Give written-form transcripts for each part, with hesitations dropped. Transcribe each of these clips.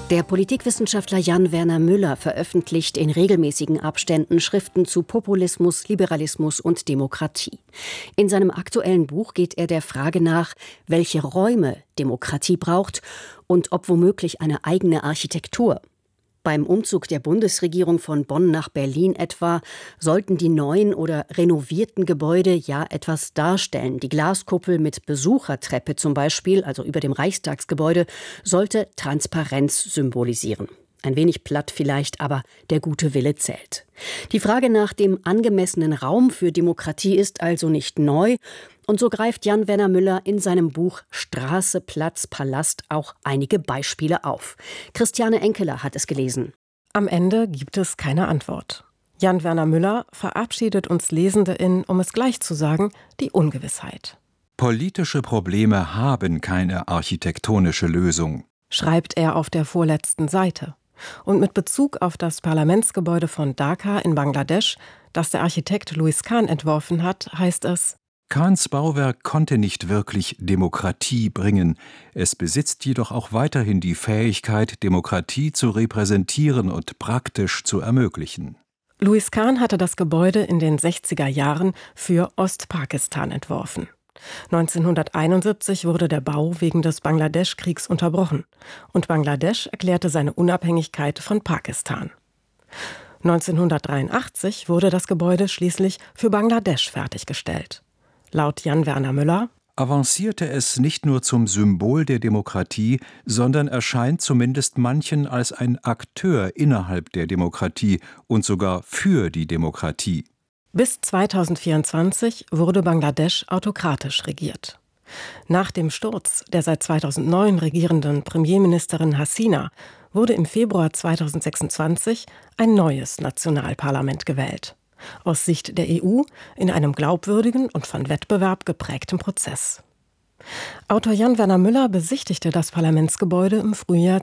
Der Politikwissenschaftler Jan-Werner Müller veröffentlicht in regelmäßigen Abständen Schriften zu Populismus, Liberalismus und Demokratie. In seinem aktuellen Buch geht er der Frage nach, welche Räume Demokratie braucht und ob womöglich eine eigene Architektur. Beim Umzug der Bundesregierung von Bonn nach Berlin etwa sollten die neuen oder renovierten Gebäude ja etwas darstellen. Die Glaskuppel mit Besuchertreppe zum Beispiel, also über dem Reichstagsgebäude, sollte Transparenz symbolisieren. Ein wenig platt vielleicht, aber der gute Wille zählt. Die Frage nach dem angemessenen Raum für Demokratie ist also nicht neu. Und so greift Jan-Werner Müller in seinem Buch Straße, Platz, Palast auch einige Beispiele auf. Christiane Enkeler hat es gelesen. Am Ende gibt es keine Antwort. Jan-Werner Müller verabschiedet uns Lesende in, um es gleich zu sagen, die Ungewissheit. Politische Probleme haben keine architektonische Lösung, schreibt er auf der vorletzten Seite. Und mit Bezug auf das Parlamentsgebäude von Dhaka in Bangladesch, das der Architekt Louis Kahn entworfen hat, heißt es: Kahns Bauwerk konnte nicht wirklich Demokratie bringen. Es besitzt jedoch auch weiterhin die Fähigkeit, Demokratie zu repräsentieren und praktisch zu ermöglichen. Louis Kahn hatte das Gebäude in den 60er Jahren für Ostpakistan entworfen. 1971 wurde der Bau wegen des Bangladesch-Kriegs unterbrochen und Bangladesch erklärte seine Unabhängigkeit von Pakistan. 1983 wurde das Gebäude schließlich für Bangladesch fertiggestellt. Laut Jan-Werner Müller avancierte es nicht nur zum Symbol der Demokratie, sondern erscheint zumindest manchen als ein Akteur innerhalb der Demokratie und sogar für die Demokratie. Bis 2024 wurde Bangladesch autokratisch regiert. Nach dem Sturz der seit 2009 regierenden Premierministerin Hasina wurde im Februar 2026 ein neues Nationalparlament gewählt. Aus Sicht der EU in einem glaubwürdigen und von Wettbewerb geprägten Prozess. Autor Jan-Werner Müller besichtigte das Parlamentsgebäude im Frühjahr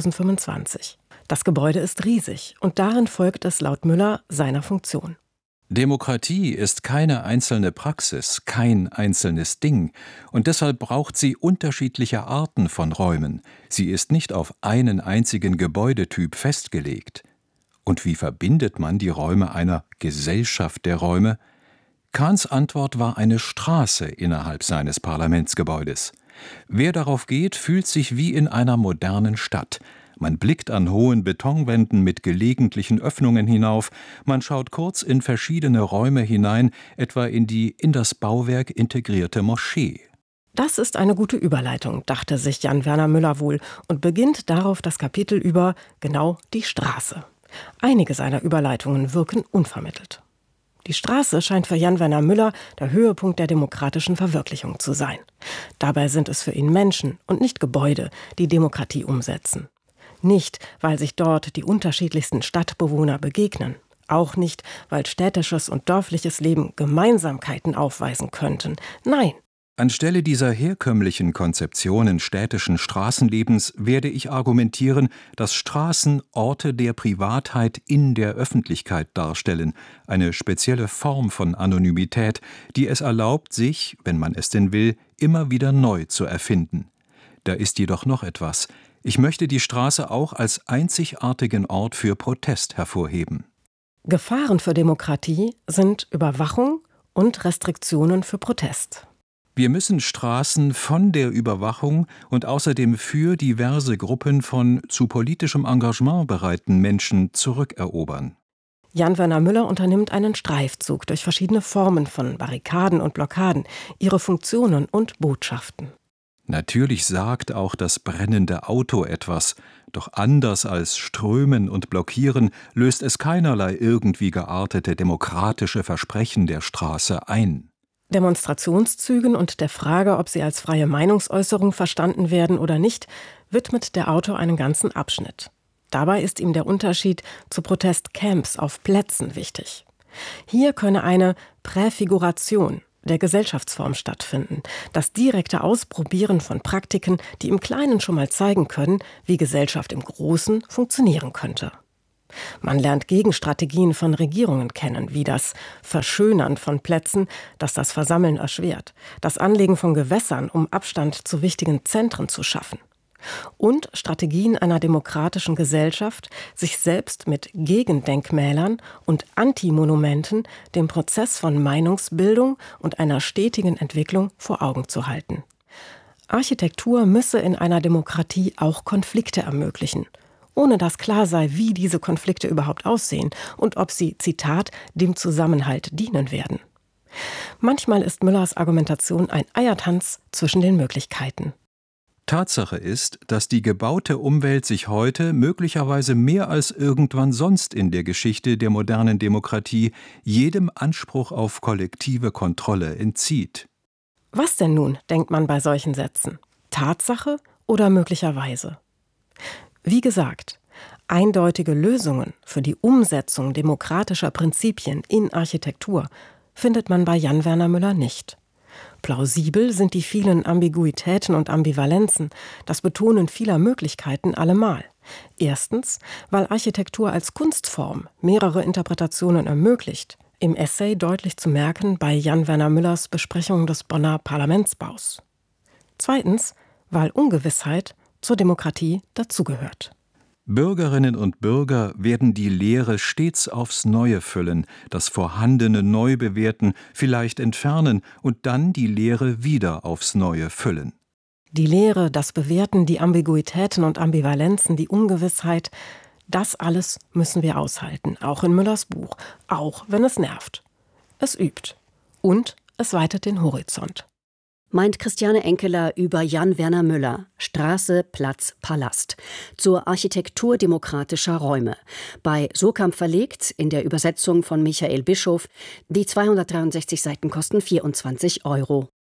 2025. Das Gebäude ist riesig und darin folgt es laut Müller seiner Funktion. Demokratie ist keine einzelne Praxis, kein einzelnes Ding, und deshalb braucht sie unterschiedliche Arten von Räumen. Sie ist nicht auf einen einzigen Gebäudetyp festgelegt. Und wie verbindet man die Räume einer Gesellschaft der Räume? Kahns Antwort war eine Straße innerhalb seines Parlamentsgebäudes. Wer darauf geht, fühlt sich wie in einer modernen Stadt. Man blickt an hohen Betonwänden mit gelegentlichen Öffnungen hinauf, man schaut kurz in verschiedene Räume hinein, etwa in das Bauwerk integrierte Moschee. Das ist eine gute Überleitung, dachte sich Jan-Werner Müller wohl und beginnt darauf das Kapitel über genau die Straße. Einige seiner Überleitungen wirken unvermittelt. Die Straße scheint für Jan-Werner Müller der Höhepunkt der demokratischen Verwirklichung zu sein. Dabei sind es für ihn Menschen und nicht Gebäude, die Demokratie umsetzen. Nicht, weil sich dort die unterschiedlichsten Stadtbewohner begegnen. Auch nicht, weil städtisches und dörfliches Leben Gemeinsamkeiten aufweisen könnten. Nein. Anstelle dieser herkömmlichen Konzeptionen städtischen Straßenlebens werde ich argumentieren, dass Straßen Orte der Privatheit in der Öffentlichkeit darstellen, eine spezielle Form von Anonymität, die es erlaubt, sich, wenn man es denn will, immer wieder neu zu erfinden. Da ist jedoch noch etwas. Ich möchte die Straße auch als einzigartigen Ort für Protest hervorheben. Gefahren für Demokratie sind Überwachung und Restriktionen für Protest. Wir müssen Straßen von der Überwachung und außerdem für diverse Gruppen von zu politischem Engagement bereiten Menschen zurückerobern. Jan-Werner Müller unternimmt einen Streifzug durch verschiedene Formen von Barrikaden und Blockaden, ihre Funktionen und Botschaften. Natürlich sagt auch das brennende Auto etwas, doch anders als Strömen und Blockieren löst es keinerlei irgendwie geartete demokratische Versprechen der Straße ein. Demonstrationszügen und der Frage, ob sie als freie Meinungsäußerung verstanden werden oder nicht, widmet der Autor einen ganzen Abschnitt. Dabei ist ihm der Unterschied zu Protestcamps auf Plätzen wichtig. Hier könne eine Präfiguration der Gesellschaftsform stattfinden, das direkte Ausprobieren von Praktiken, die im Kleinen schon mal zeigen können, wie Gesellschaft im Großen funktionieren könnte. Man lernt Gegenstrategien von Regierungen kennen, wie das Verschönern von Plätzen, das das Versammeln erschwert, das Anlegen von Gewässern, um Abstand zu wichtigen Zentren zu schaffen. und Strategien einer demokratischen Gesellschaft, sich selbst mit Gegendenkmälern und Antimonumenten dem Prozess von Meinungsbildung und einer stetigen Entwicklung vor Augen zu halten. Architektur müsse in einer Demokratie auch Konflikte ermöglichen, ohne dass klar sei, wie diese Konflikte überhaupt aussehen und ob sie, Zitat, dem Zusammenhalt dienen werden. Manchmal ist Müllers Argumentation ein Eiertanz zwischen den Möglichkeiten. Tatsache ist, dass die gebaute Umwelt sich heute möglicherweise mehr als irgendwann sonst in der Geschichte der modernen Demokratie jedem Anspruch auf kollektive Kontrolle entzieht. Was denn nun, denkt man bei solchen Sätzen? Tatsache oder möglicherweise? Wie gesagt, eindeutige Lösungen für die Umsetzung demokratischer Prinzipien in Architektur findet man bei Jan Werner Müller nicht. Plausibel sind die vielen Ambiguitäten und Ambivalenzen, das Betonen vieler Möglichkeiten allemal. Erstens, weil Architektur als Kunstform mehrere Interpretationen ermöglicht, im Essay deutlich zu merken bei Jan Werner Müllers Besprechung des Bonner Parlamentsbaus. Zweitens, weil Ungewissheit zur Demokratie dazugehört. Bürgerinnen und Bürger werden die Leere stets aufs Neue füllen, das Vorhandene neu bewerten, vielleicht entfernen und dann die Leere wieder aufs Neue füllen. Die Leere, das Bewerten, die Ambiguitäten und Ambivalenzen, die Ungewissheit, das alles müssen wir aushalten, auch in Müllers Buch, auch wenn es nervt. Es übt und es weitet den Horizont. Meint Christiane Enkeler über Jan Werner Müller, Straße, Platz, Palast, zur Architektur demokratischer Räume. Bei Surkamp verlegt, in der Übersetzung von Michael Bischof. Die 263 Seiten kosten 24 €.